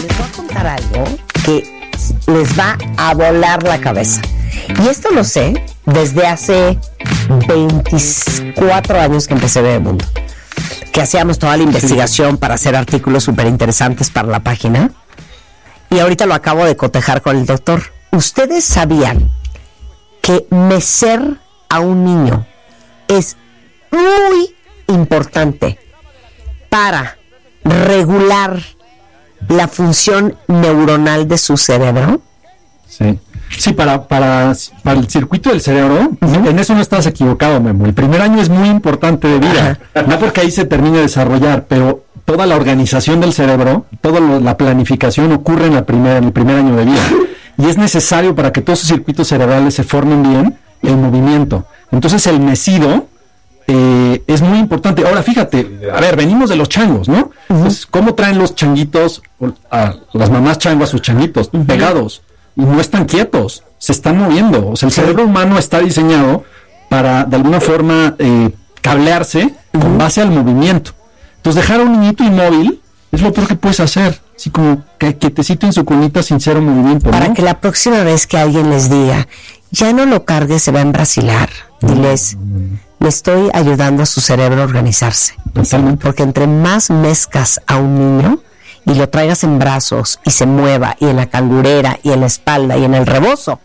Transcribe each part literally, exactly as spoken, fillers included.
les voy a contar algo que les va a volar la cabeza. Y esto lo sé desde hace veinticuatro años que empecé Bebemundo, que hacíamos toda la investigación para hacer artículos súper interesantes para la página. Y ahorita lo acabo de cotejar con el doctor. ¿Ustedes sabían que mecer a un niño es muy importante para regular la función neuronal de su cerebro? Sí, sí, para, para, para el circuito del cerebro, uh-huh. En eso no estás equivocado, Memo. El primer año es muy importante de vida, uh-huh. No porque ahí se termine de desarrollar, pero toda la organización del cerebro, toda la planificación ocurre en, la primera, en el primer año de vida. Y es necesario para que todos esos circuitos cerebrales se formen bien el movimiento. Entonces el mecido eh, es muy importante. Ahora fíjate, a ver, venimos de los changos, ¿no? Uh-huh. Entonces, ¿cómo traen los changuitos, a las mamás chango a sus changuitos? Uh-huh. Pegados. Y no están quietos, se están moviendo. O sea, el sí. cerebro humano está diseñado para, de alguna forma, eh, cablearse uh-huh. con base al movimiento. Entonces, dejar a un niñito inmóvil es lo peor que puedes hacer. Así como que, que te cite en su cunita sin cero movimiento, ¿no? Para que la próxima vez que alguien les diga, ya no lo cargue, se va a embrasilar. Uh-huh. Diles, le estoy ayudando a su cerebro a organizarse. Totalmente. Porque entre más mezcas a un niño y lo traigas en brazos y se mueva, y en la cangurera, y en la espalda, y en el rebozo,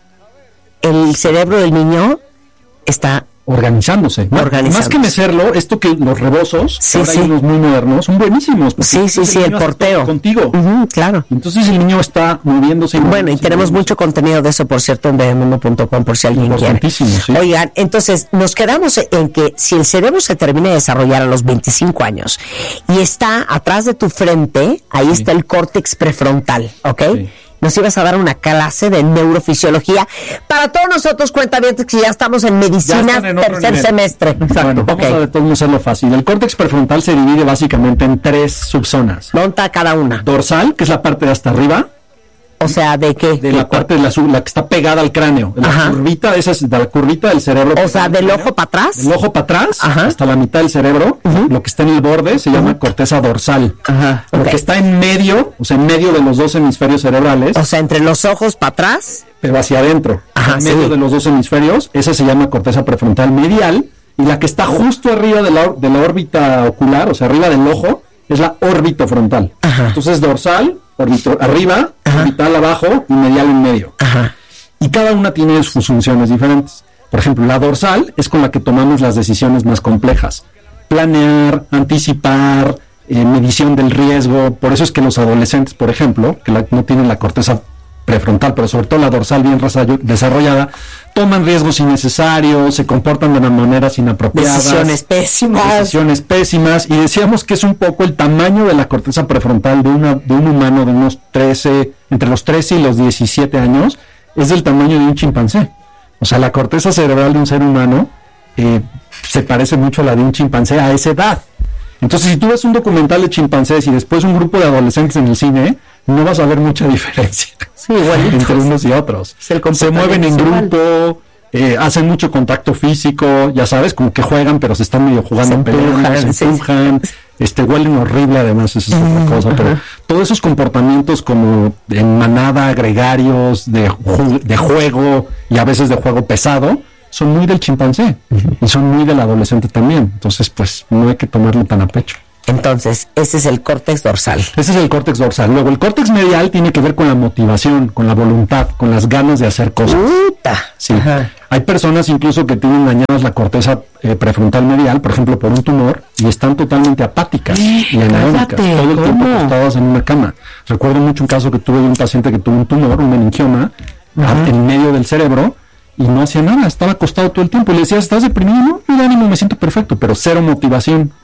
el cerebro del niño está organizándose. organizándose. Más que mecerlo, esto que los rebozos, sí, ahora sí. hay unos muy modernos, son buenísimos. Sí, sí, sí, el, el porteo. Contigo. Uh-huh, claro. Entonces el niño está moviéndose. Bueno, y tenemos mucho contenido de eso, por cierto, en bebemundo punto com, por si alguien quiere. Sí. Oigan, entonces, nos quedamos en que si el cerebro se termina de desarrollar a los veinticinco años y está atrás de tu frente, ahí sí. está el córtex prefrontal, ¿ok? Sí. Nos ibas a dar una clase de neurofisiología para todos nosotros, cuentavientes, que ya estamos en medicina en tercer nivel. semestre. Exacto. Bueno, vamos okay. a de todos modos hacerlo fácil. El córtex prefrontal se divide básicamente en tres subzonas. ¿Dónde está cada una? Dorsal, que es la parte de hasta arriba. O sea, ¿de qué? De la parte de la, la que está pegada al cráneo. La Ajá. curvita, esa es de la curvita del cerebro. O sea, del ojo para atrás. Del ojo para atrás, Ajá. hasta la mitad del cerebro. Uh-huh. Lo que está en el borde se uh-huh. llama corteza dorsal. Ajá. Lo okay. que está en medio, o sea, en medio de los dos hemisferios cerebrales. O sea, entre los ojos para atrás. Pero hacia adentro. Ajá, en medio sí. de los dos hemisferios, esa se llama corteza prefrontal medial. Y la que está justo arriba de la, de la órbita ocular, o sea, arriba del ojo, es la órbita frontal. Ajá. Entonces, dorsal, orbito, arriba, Ajá. orbital abajo y medial en medio. Ajá. Y cada una tiene sus funciones diferentes. Por ejemplo, la dorsal es con la que tomamos las decisiones más complejas. Planear, anticipar, eh, medición del riesgo. Por eso es que los adolescentes, por ejemplo, que la, no tienen la corteza prefrontal, pero sobre todo la dorsal bien desarrollada, toman riesgos innecesarios, se comportan de una manera inapropiadas. Decisiones pésimas. Decisiones pésimas. Y decíamos que es un poco el tamaño de la corteza prefrontal de, una, de un humano de unos trece, entre los trece y los diecisiete años, es del tamaño de un chimpancé. O sea, la corteza cerebral de un ser humano eh, se parece mucho a la de un chimpancé a esa edad. Entonces, si tú ves un documental de chimpancés y después un grupo de adolescentes en el cine, no vas a ver mucha diferencia sí, entre unos y otros. Se mueven en grupo, eh, hacen mucho contacto físico, ya sabes, como que juegan, pero se están medio jugando en pelea, se empujan, sí. este, huelen horrible, además, eso es mm, otra cosa. Uh-huh. Pero todos esos comportamientos como en manada, gregarios, de, ju- de juego y a veces de juego pesado, son muy del chimpancé uh-huh. y son muy del adolescente también. Entonces, pues, no hay que tomarlo tan a pecho. Entonces, ese es el córtex dorsal. Ese es el córtex dorsal. Luego, el córtex medial tiene que ver con la motivación, con la voluntad, con las ganas de hacer cosas. ¡Uta! Sí. Ajá. Hay personas incluso que tienen dañadas la corteza eh, prefrontal medial, por ejemplo, por un tumor, y están totalmente apáticas y anónicas, todo el ¿cómo? tiempo acostadas en una cama. Recuerdo mucho un caso que tuve de un paciente que tuvo un tumor, un meningioma, Ajá. en medio del cerebro, y no hacía nada, estaba acostado todo el tiempo. Y le decía, ¿estás deprimido? No, no de ánimo, me siento perfecto, pero cero motivación.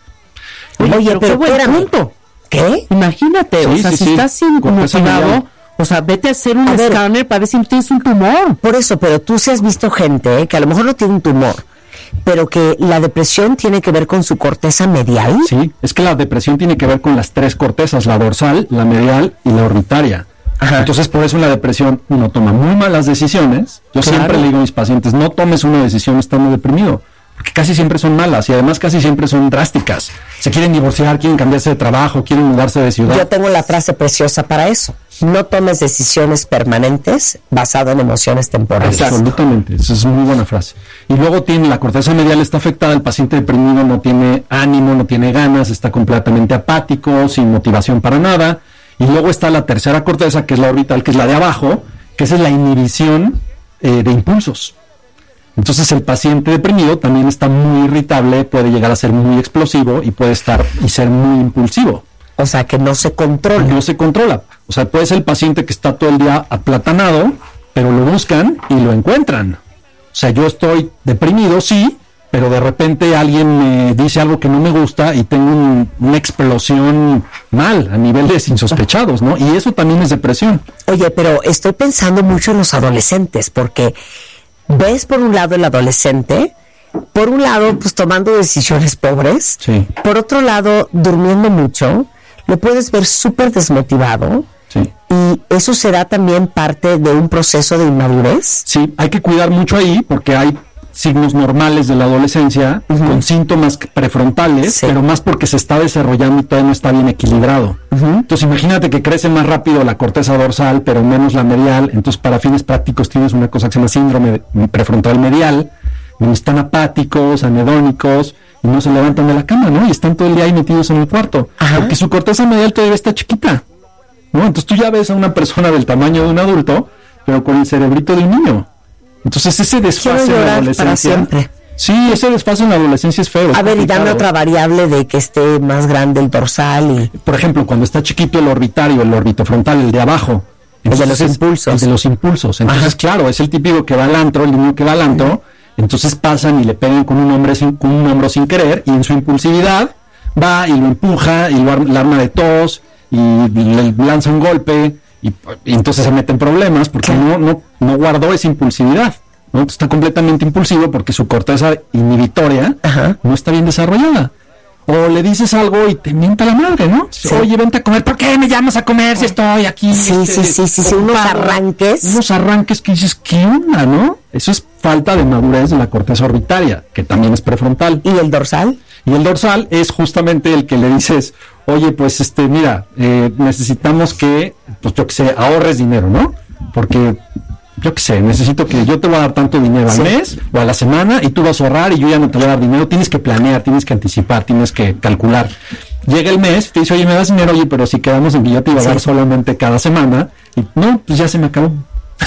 Oye, Oye pero, pero ¿qué punto? ¿Qué? Imagínate, sí, o sea, sí, si sí. estás motivado, o sea, vete a hacer un a escáner ver, para ver si tienes un tumor. Por eso, pero tú sí has visto gente ¿eh? que a lo mejor no tiene un tumor, pero que la depresión tiene que ver con su corteza medial. Sí, es que la depresión tiene que ver con las tres cortezas, la dorsal, la medial y la orbitaria. Ajá. Entonces, por eso en la depresión uno toma muy malas decisiones. Yo claro. siempre le digo a mis pacientes, no tomes una decisión estando deprimido. porque casi siempre son malas y además casi siempre son drásticas. Se quieren divorciar, quieren cambiarse de trabajo, quieren mudarse de ciudad. Yo tengo la frase preciosa para eso. No tomes decisiones permanentes basado en emociones temporales. Absolutamente, esa es muy buena frase. Y luego tiene la corteza medial está afectada, el paciente deprimido no tiene ánimo, no tiene ganas, está completamente apático, sin motivación para nada. Y luego está la tercera corteza, que es la orbital, que es la de abajo, que esa es la inhibición eh, de impulsos. Entonces el paciente deprimido también está muy irritable, puede llegar a ser muy explosivo y puede estar y ser muy impulsivo. O sea, que no se controla. No se controla. O sea, puede ser el paciente que está todo el día aplatanado, pero lo buscan y lo encuentran. O sea, yo estoy deprimido, sí, pero de repente alguien me dice algo que no me gusta y tengo un, una explosión mal a niveles insospechados, ¿no? Y eso también es depresión. Oye, pero estoy pensando mucho en los adolescentes, porque ves por un lado el adolescente, por un lado, pues tomando decisiones pobres, sí. Por otro lado, durmiendo mucho, lo puedes ver súper desmotivado, sí. Y eso será también parte de un proceso de inmadurez. Sí, hay que cuidar mucho ahí porque hay signos normales de la adolescencia, uh-huh. con síntomas prefrontales, sí. Pero más porque se está desarrollando y todavía no está bien equilibrado. Uh-huh. Entonces imagínate que crece más rápido la corteza dorsal, pero menos la medial, entonces para fines prácticos tienes una cosa que se llama síndrome prefrontal medial, donde están apáticos, anedónicos, y no se levantan de la cama, ¿no? Y están todo el día ahí metidos en el cuarto, ajá. Porque su corteza medial todavía está chiquita, ¿no? Entonces tú ya ves a una persona del tamaño de un adulto, pero con el cerebrito de un niño. Entonces ese desfase en la adolescencia, para siempre. Sí, ese desfase en la adolescencia es feo. A ver, y dame otra variable de que esté más grande el dorsal y... Por ejemplo, cuando está chiquito el orbitario, el orbitofrontal, el de abajo. El de los impulsos. El de los impulsos. Entonces, ajá. Claro, es el típico que va al antro, el niño que va al antro, uh-huh. Entonces pasan y le pegan con un, hombre sin, con un hombro sin querer, y en su impulsividad va y lo empuja, y lo ar- la arma de tos, y le lanza un golpe, y, y entonces se mete en problemas, porque no, no, no guardó esa impulsividad, ¿no? Está completamente impulsivo porque su corteza inhibitoria, ajá. No está bien desarrollada. O le dices algo y te mienta la madre, ¿no? Sí. Oye, vente a comer. ¿Por qué me llamas a comer si estoy aquí? Sí, este, sí, sí, sí, sí, unos arranques. Unos arranques que dices, ¿qué onda, no? Eso es falta de madurez de la corteza orbitaria, que también es prefrontal. ¿Y el dorsal? Y el dorsal es justamente el que le dices, oye, pues, este, mira, eh, necesitamos que, pues, yo que sé, ahorres dinero, ¿no? Porque... yo qué sé, necesito que yo te voy a dar tanto dinero al sí. mes o a la semana y tú vas a ahorrar y yo ya no te voy a dar dinero. Tienes que planear, tienes que anticipar, tienes que calcular. Llega el mes, te dice, oye, me das dinero, oye, pero si quedamos en que yo te iba a sí. dar solamente cada semana, y no, pues ya se me acabó.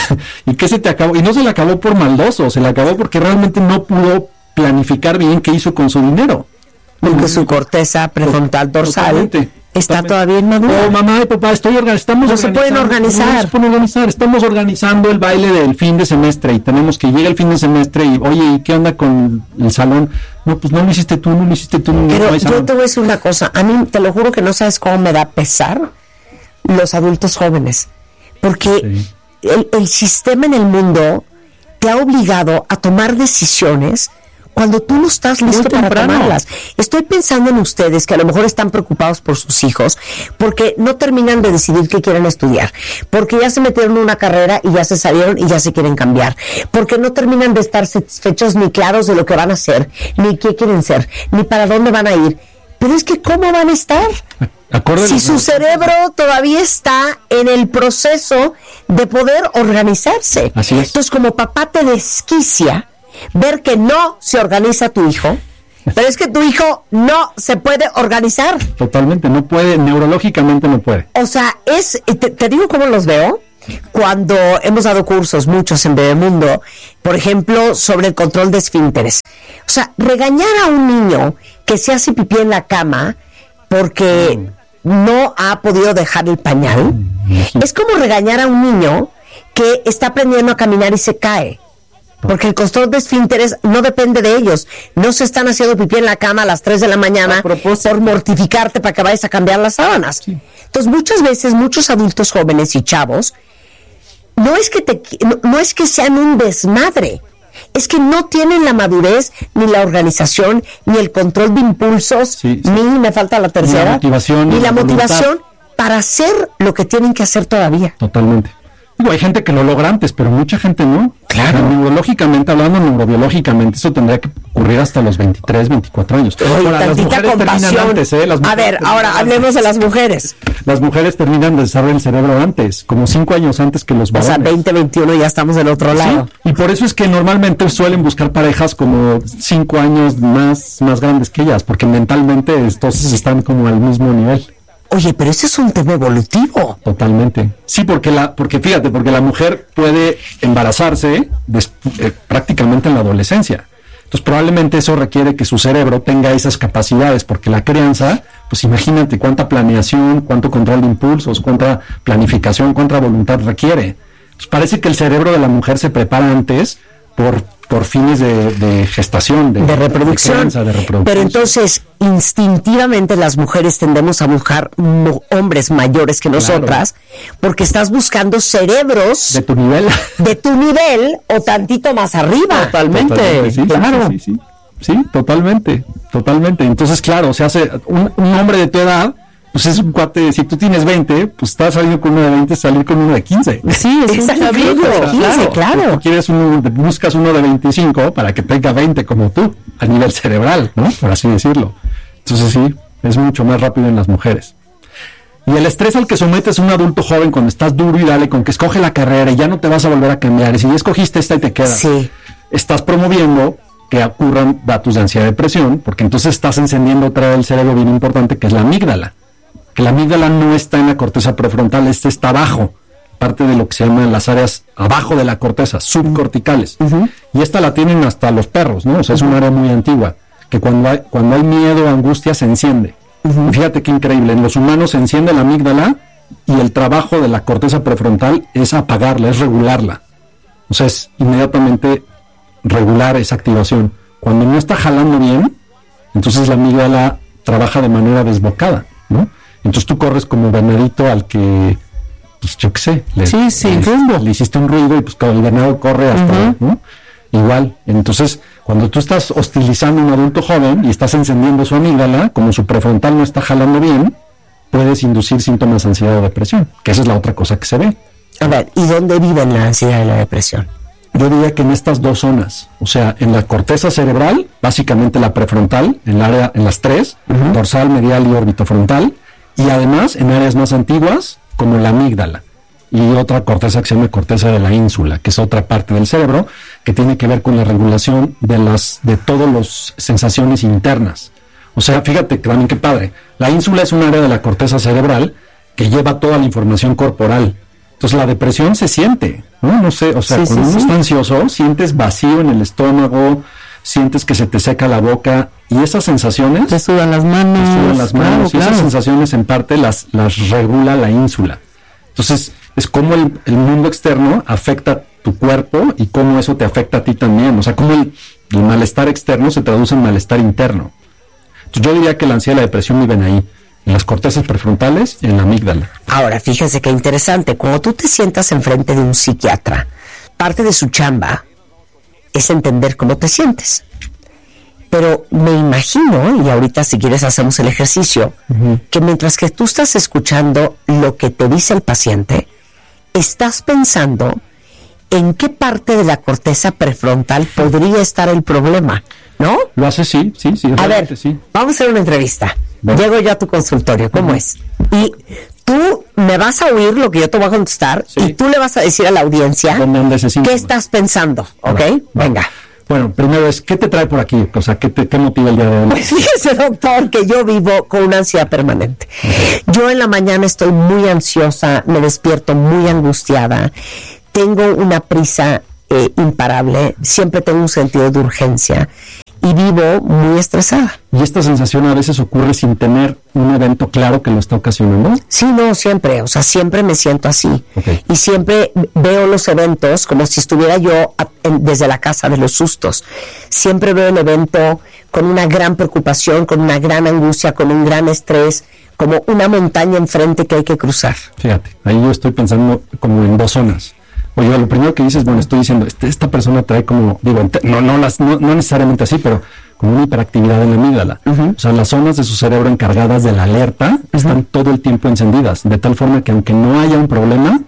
¿Y qué se te acabó? Y no se le acabó por maldoso, se le acabó porque realmente no pudo planificar bien qué hizo con su dinero. Porque su corteza prefrontal dorsal Totalmente. Está Totalmente. Todavía inmadura. Oh, mamá y papá, estoy organ- estamos no se pueden organizar. No se pueden organizar. Estamos organizando el baile del fin de semestre y tenemos que llegar el fin de semestre y, oye, ¿y qué onda con el salón? No, pues no lo hiciste tú, no lo hiciste tú. No, Pero no yo te voy a decir una cosa. A mí, te lo juro que no sabes cómo me da pesar los adultos jóvenes. Porque sí. el, el sistema en el mundo te ha obligado a tomar decisiones cuando tú no estás listo para tomarlas. Estoy pensando en ustedes que a lo mejor están preocupados por sus hijos porque no terminan de decidir qué quieren estudiar, porque ya se metieron en una carrera y ya se salieron y ya se quieren cambiar, porque no terminan de estar satisfechos ni claros de lo que van a hacer, ni qué quieren ser, ni para dónde van a ir. Pero es que ¿cómo van a estar? Si su cerebro todavía está en el proceso de poder organizarse. Así es. Entonces, como papá te desquicia ver que no se organiza tu hijo, pero es que tu hijo no se puede organizar. Totalmente, no puede, neurológicamente no puede. O sea, es, te, te digo cómo los veo, cuando hemos dado cursos, muchos en Bebemundo, por ejemplo, sobre el control de esfínteres. O sea, regañar a un niño que se hace pipí en la cama porque mm. no ha podido dejar el pañal, mm. es como regañar a un niño que está aprendiendo a caminar y se cae. Porque el control de esfínteres no depende de ellos. No se están haciendo pipí en la cama a las tres de la mañana por mortificarte para que vayas a cambiar las sábanas. Sí. Entonces, muchas veces, muchos adultos jóvenes y chavos, no es que te, no, no es que sean un desmadre, es que no tienen la madurez, ni la organización, ni el control de impulsos, sí, sí. ni, me falta la tercera, ni la motivación, ni la motivación para hacer lo que tienen que hacer todavía. Totalmente. Digo, hay gente que lo logra antes, pero mucha gente no. Claro. O sea, neurológicamente, hablando neurobiológicamente, eso tendría que ocurrir hasta los veintitrés, veinticuatro años. Oye, ahora, las mujeres terminan antes, ¿eh? Las A ver, ahora hablemos de las mujeres. Las mujeres terminan de desarrollar el cerebro antes, como cinco años antes que los varones. O sea, veinte, veintiuno ya estamos del otro lado. Sí, y por eso es que normalmente suelen buscar parejas como cinco años más, más grandes que ellas, porque mentalmente entonces están como al mismo nivel. Oye, pero ese es un tema evolutivo. Totalmente. Sí, porque la, porque fíjate, porque la mujer puede embarazarse des, eh, prácticamente en la adolescencia. Entonces probablemente eso requiere que su cerebro tenga esas capacidades, porque la crianza, pues imagínate cuánta planeación, cuánto control de impulsos, cuánta planificación, cuánta voluntad requiere. Entonces parece que el cerebro de la mujer se prepara antes por, por fines de, de gestación, de, de, reproducción. De crianza, de reproducción. Pero entonces, instintivamente las mujeres tendemos a buscar mo- hombres mayores que nosotras, claro, porque estás buscando cerebros de tu nivel, de tu nivel o tantito más arriba. Totalmente, totalmente sí, claro. Sí, sí, sí, sí, sí, totalmente, totalmente. Entonces, claro, se hace un, un hombre de tu edad. Pues es un cuate, si tú tienes veinte, pues estás saliendo con uno de veinte, salir con uno de quince. Sí, es, es un chavillo, de quince, claro. Tú quieres uno, buscas uno de veinticinco para que tenga veinte como tú, a nivel cerebral, ¿no? Por así decirlo. Entonces sí, es mucho más rápido en las mujeres. Y el estrés al que sometes a un adulto joven cuando estás duro y dale con que escoge la carrera y ya no te vas a volver a cambiar, y si ya escogiste esta y te quedas, sí, estás promoviendo que ocurran datos de ansiedad y depresión, porque entonces estás encendiendo otra vez el cerebro bien importante, que es la amígdala. Que la amígdala no está en la corteza prefrontal, este está abajo, parte de lo que se llaman las áreas abajo de la corteza, subcorticales. Uh-huh. Y esta la tienen hasta los perros, ¿no? O sea, es un área muy antigua, que cuando hay, cuando hay miedo o angustia se enciende. Uh-huh. Y fíjate qué increíble, en los humanos se enciende la amígdala y el trabajo de la corteza prefrontal es apagarla, es regularla. O sea, es inmediatamente regular esa activación. Cuando no está jalando bien, entonces la amígdala trabaja de manera desbocada, ¿no? Entonces tú corres como venadito al que, pues yo qué sé, le, sí, sí, le, le hiciste un ruido y pues el venado corre hasta, uh-huh, ¿no? Igual, entonces cuando tú estás hostilizando a un adulto joven y estás encendiendo su amígdala, como su prefrontal no está jalando bien, puedes inducir síntomas de ansiedad o depresión, que esa es la otra cosa que se ve. A ver, ¿y dónde viven la ansiedad y la depresión? Yo diría que en estas dos zonas, o sea, en la corteza cerebral, básicamente la prefrontal, en, el área, en las tres, uh-huh, dorsal, medial y orbitofrontal, y además en áreas más antiguas como la amígdala y otra corteza que se llama corteza de la ínsula, que es otra parte del cerebro que tiene que ver con la regulación de las de todas las sensaciones internas. O sea, fíjate también qué padre, la ínsula es un área de la corteza cerebral que lleva toda la información corporal. Entonces la depresión se siente, ¿no? No sé, o sea, sí, cuando sí, uno sí. está ansioso, sientes vacío en el estómago, sientes que se te seca la boca, y esas sensaciones te sudan las manos, te sudan las manos, claro, y claro. esas sensaciones en parte las, las regula la ínsula. Entonces es como el, el mundo externo afecta tu cuerpo y cómo eso te afecta a ti también, o sea, cómo el, el malestar externo se traduce en malestar interno. Entonces yo diría que la ansiedad y la depresión viven ahí, en las cortezas prefrontales y en la amígdala. Ahora, fíjese qué interesante, cuando tú te sientas enfrente de un psiquiatra, parte de su chamba es entender cómo te sientes. Pero me imagino, y ahorita si quieres hacemos el ejercicio, uh-huh, que mientras que tú estás escuchando lo que te dice el paciente, estás pensando en qué parte de la corteza prefrontal podría estar el problema, ¿no? Lo hace, sí, sí, sí. A ver, sí. Vamos a hacer una entrevista. Bueno. Llego yo a tu consultorio, ¿cómo uh-huh. es? Y tú me vas a oír lo que yo te voy a contestar, sí, y tú le vas a decir a la audiencia qué estás pensando, ¿ok? Vale. Venga. Bueno, primero es, ¿qué te trae por aquí? O sea, ¿qué, te, qué motiva el día de hoy? Pues fíjese, doctor, que yo vivo con una ansiedad permanente. Okay. Yo en la mañana estoy muy ansiosa, me despierto muy angustiada, tengo una prisa eh, imparable, siempre tengo un sentido de urgencia y vivo muy estresada. ¿Y esta sensación a veces ocurre sin tener un evento claro que lo está ocasionando? Sí, no, siempre, o sea, siempre me siento así. Okay. Y siempre veo los eventos como si estuviera yo a, en, desde la casa de los sustos. Siempre veo el evento con una gran preocupación, con una gran angustia, con un gran estrés, como una montaña enfrente que hay que cruzar. Fíjate, ahí yo estoy pensando como en dos zonas. Oye, lo primero que dices, bueno, estoy diciendo, este, esta persona trae como, digo, no, no, las, no, no necesariamente así, pero como una hiperactividad en la amígdala. Uh-huh. O sea, las zonas de su cerebro encargadas de la alerta uh-huh. están todo el tiempo encendidas, de tal forma que aunque no haya un problema,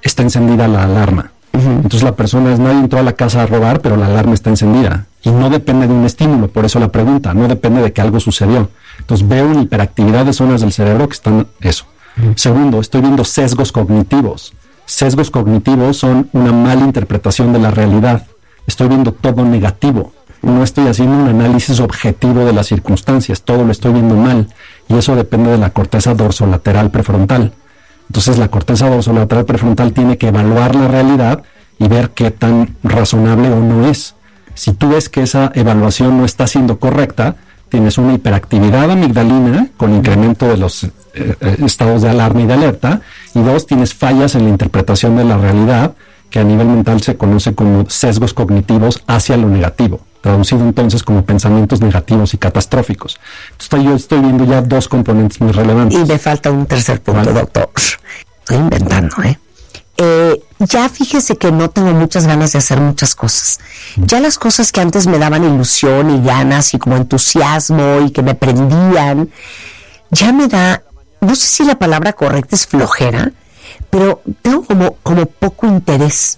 está encendida la alarma. Uh-huh. Entonces la persona es, nadie entró a la casa a robar, pero la alarma está encendida. Y no depende de un estímulo, por eso la pregunta, no depende de que algo sucedió. Entonces veo una hiperactividad de zonas del cerebro que están eso. Uh-huh. Segundo, estoy viendo sesgos cognitivos. Sesgos cognitivos son una mala interpretación de la realidad. Estoy viendo todo negativo. No estoy haciendo un análisis objetivo de las circunstancias, todo lo estoy viendo mal. Y eso depende de la corteza dorsolateral prefrontal. Entonces la corteza dorsolateral prefrontal tiene que evaluar la realidad y ver qué tan razonable o no es. Si tú ves que esa evaluación no está siendo correcta, tienes una hiperactividad amigdalina con incremento de los eh, eh, estados de alarma y de alerta, y dos, tienes fallas en la interpretación de la realidad, que a nivel mental se conoce como sesgos cognitivos hacia lo negativo, traducido entonces como pensamientos negativos y catastróficos. Entonces yo estoy viendo ya dos componentes muy relevantes. Y me falta un tercer punto, ¿vale? Doctor. Estoy inventando, ¿eh? Eh, ya fíjese que no tengo muchas ganas de hacer muchas cosas. Ya las cosas que antes me daban ilusión y ganas y como entusiasmo y que me prendían, ya me da, no sé si la palabra correcta es flojera, pero tengo como, como poco interés.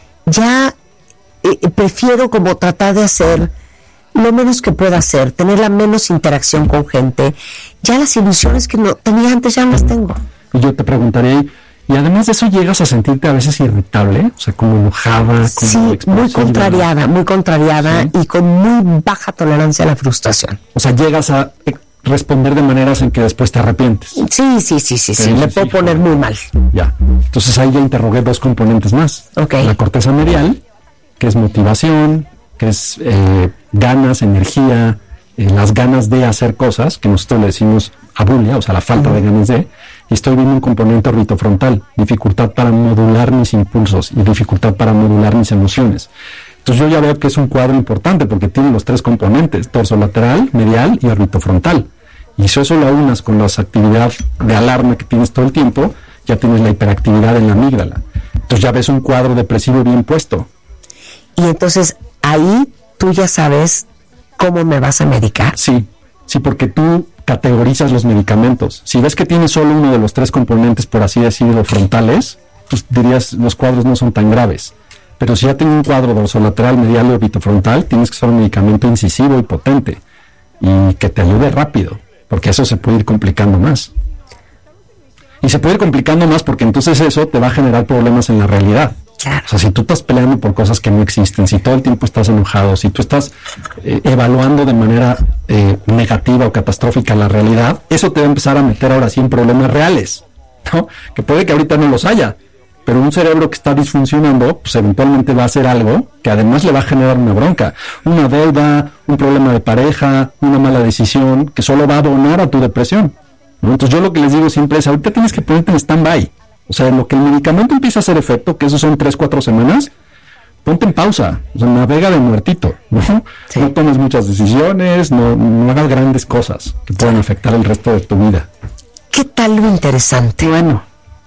Ya eh, prefiero como tratar de hacer lo menos que pueda hacer, tener la menos interacción con gente. Ya las ilusiones que no tenía antes ya no las tengo. Y yo te preguntaré, y además de eso llegas a sentirte a veces irritable, o sea, como enojada, como sí, muy contrariada, muy contrariada, ¿sí? Y con muy baja tolerancia a la frustración. O sea, llegas a responder de maneras en que después te arrepientes. Sí, sí, sí, sí, sí, me puedo poner muy mal. Ya, entonces ahí ya interrogué dos componentes más. Okay. La corteza medial, que es motivación, que es eh, ganas, energía, eh, las ganas de hacer cosas, que nosotros le decimos abulia, o sea, la falta uh-huh. de ganas de, y estoy viendo un componente orbitofrontal, dificultad para modular mis impulsos y dificultad para modular mis emociones. Entonces yo ya veo que es un cuadro importante porque tiene los tres componentes, dorsolateral, medial y orbitofrontal. Y si eso lo unas con las actividades de alarma que tienes todo el tiempo, ya tienes la hiperactividad en la amígdala. Entonces ya ves un cuadro depresivo bien puesto. Y entonces ahí tú ya sabes cómo me vas a medicar. Sí, sí, porque tú categorizas los medicamentos. Si ves que tiene solo uno de los tres componentes, por así decirlo, frontales, pues dirías, los cuadros no son tan graves. Pero si ya tiene un cuadro dorsolateral, medial y orbitofrontal, tienes que usar un medicamento incisivo y potente y que te ayude rápido, porque eso se puede ir complicando más. Y se puede ir complicando más porque entonces eso te va a generar problemas en la realidad. Claro. O sea, si tú estás peleando por cosas que no existen, si todo el tiempo estás enojado, si tú estás eh, evaluando de manera eh, negativa o catastrófica la realidad, eso te va a empezar a meter ahora sí en problemas reales, ¿no? Que puede que ahorita no los haya, pero un cerebro que está disfuncionando, pues eventualmente va a hacer algo que además le va a generar una bronca, una deuda, un problema de pareja, una mala decisión, que solo va a abonar a tu depresión, ¿no? Entonces yo lo que les digo siempre es, ahorita tienes que ponerte en stand-by. O sea, en lo que el medicamento empieza a hacer efecto, que eso son tres, cuatro semanas, ponte en pausa, o sea, navega de muertito, ¿no? Sí. No tomes muchas decisiones, no, no hagas grandes cosas que puedan afectar el resto de tu vida. ¿Qué tal lo interesante? Bueno,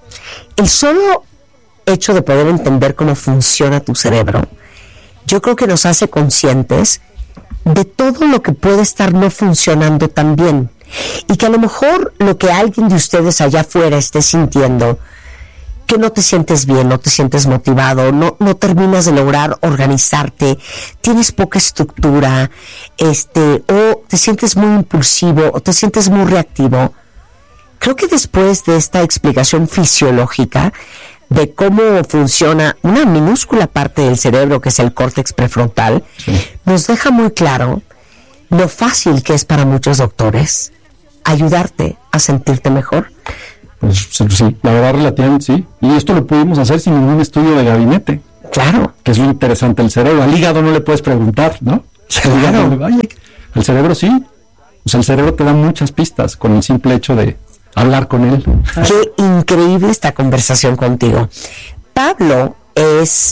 el solo hecho de poder entender cómo funciona tu cerebro, yo creo que nos hace conscientes de todo lo que puede estar no funcionando tan bien. Y que a lo mejor lo que alguien de ustedes allá afuera esté sintiendo, que no te sientes bien, no te sientes motivado, no, no terminas de lograr organizarte, tienes poca estructura, este, o te sientes muy impulsivo, o te sientes muy reactivo. Creo que después de esta explicación fisiológica de cómo funciona una minúscula parte del cerebro, que es el córtex prefrontal, sí, nos deja muy claro lo fácil que es para muchos doctores ayudarte a sentirte mejor. Pues sí, la verdad relativamente sí. Y esto lo pudimos hacer sin ningún estudio de gabinete. Claro. Que es lo interesante del cerebro. Al hígado no le puedes preguntar, ¿no? Claro. Al cerebro sí. O sea, el cerebro te da muchas pistas con el simple hecho de hablar con él. Qué increíble esta conversación contigo. Pablo es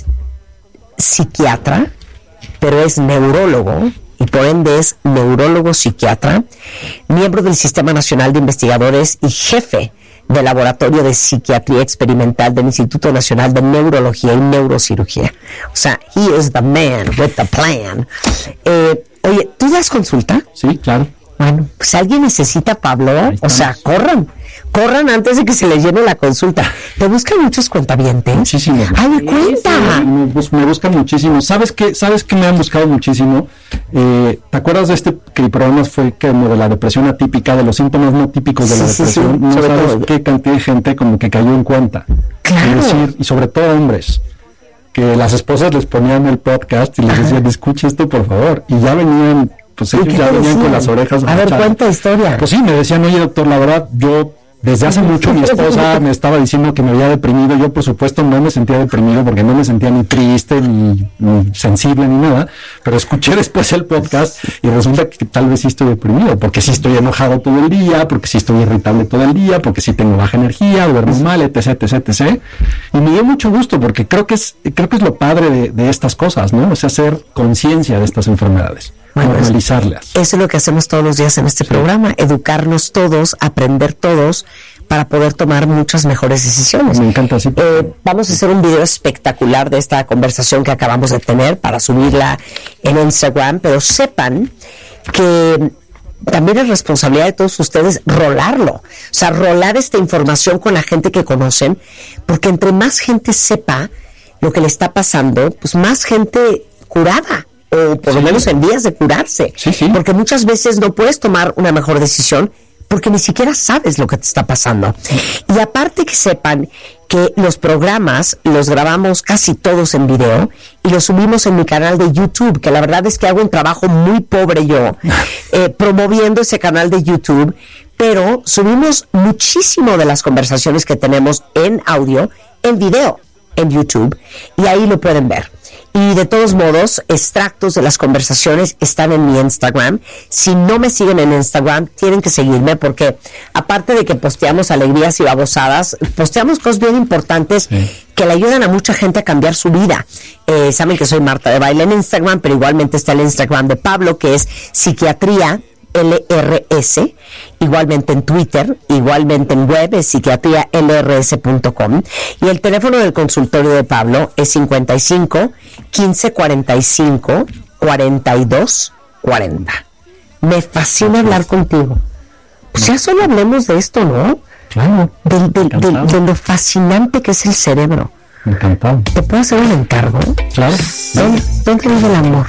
psiquiatra, pero es neurólogo, y por ende es neurólogo psiquiatra, miembro del Sistema Nacional de Investigadores y jefe del Laboratorio de Psiquiatría Experimental del Instituto Nacional de Neurología y Neurocirugía. O sea, he is the man with the plan. Eh, oye, ¿tú das consulta? Sí, claro. Bueno, pues si alguien necesita a Pablo, o sea, corran, corran antes de que se les llene la consulta. ¿Te buscan muchos cuentavientes? Muchísimo. ¡Ay, cuenta! Sí, me, bus- me buscan muchísimo. ¿Sabes qué? ¿Sabes qué me han buscado muchísimo? Eh, ¿Te acuerdas de este que el programa fue como de la depresión atípica, de los síntomas no típicos de la Sí, sí, depresión? sí, No sobre sabes todo. qué cantidad de gente como que cayó en cuenta. Claro. Es decir, y sobre todo hombres, que las esposas les ponían el podcast y les decían, escuche esto por favor. Y ya venían, pues ¿Y ellos qué ya te venían decían? con las orejas A ver, agachadas. cuenta historia. Pues sí, me decían, oye doctor, la verdad, yo desde hace mucho mi esposa me estaba diciendo que me había deprimido. Yo por supuesto no me sentía deprimido porque no me sentía ni triste, ni, ni sensible, ni nada, pero escuché después el podcast y resulta que tal vez sí estoy deprimido, porque sí estoy enojado todo el día, porque sí estoy irritable todo el día, porque sí tengo baja energía, duermo mal, etc, etc, etcétera. Y me dio mucho gusto porque creo que es, creo que es lo padre de, de estas cosas, ¿no? O sea, hacer conciencia de estas enfermedades. Bueno, normalizarlas. Eso es lo que hacemos todos los días en este sí. programa, educarnos todos, aprender todos para poder tomar muchas mejores decisiones. Me encanta así. Eh, vamos a hacer un video espectacular de esta conversación que acabamos de tener para subirla en Instagram, pero sepan que también es responsabilidad de todos ustedes rolarlo, o sea, rolar esta información con la gente que conocen, porque entre más gente sepa lo que le está pasando, pues más gente curada, o por sí. lo menos en vías de curarse, sí, sí. porque muchas veces no puedes tomar una mejor decisión porque ni siquiera sabes lo que te está pasando. Y aparte que sepan que los programas los grabamos casi todos en video y los subimos en mi canal de YouTube, que la verdad es que hago un trabajo muy pobre yo, eh, promoviendo ese canal de YouTube, pero subimos muchísimo de las conversaciones que tenemos en audio, en video, en YouTube, y ahí lo pueden ver. Y de todos modos, extractos de las conversaciones están en mi Instagram. Si no me siguen en Instagram, tienen que seguirme porque aparte de que posteamos alegrías y babosadas, posteamos cosas bien importantes sí. que le ayudan a mucha gente a cambiar su vida. Eh, saben que soy Marta de Baile en Instagram, pero igualmente está el Instagram de Pablo, que es Psiquiatría L R S, igualmente en Twitter, igualmente en web es psiquiatría l r s punto com, y el teléfono del consultorio de Pablo es cincuenta y cinco, quince cuarenta y cinco, cuarenta y dos cuarenta. Me fascina hablar contigo. Pues ya solo hablemos de esto, ¿no? Claro. De, de, de, de lo fascinante que es el cerebro. Encantado. ¿Te puedo hacer un encargo? Claro. ¿Dónde, ¿dónde vive el amor?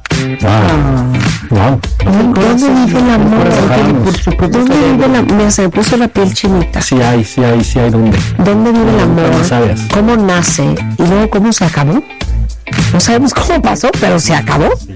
Wow. Wow. ¿Dónde, ¿dónde vive el amor? ¿Dónde vive la amor? Se me puso la piel chinita. Sí hay, sí hay, sí hay. ¿Dónde? ¿Dónde vive el amor? No sabes. ¿Cómo nace? ¿Y luego cómo se acabó? No sabemos cómo pasó, pero se acabó.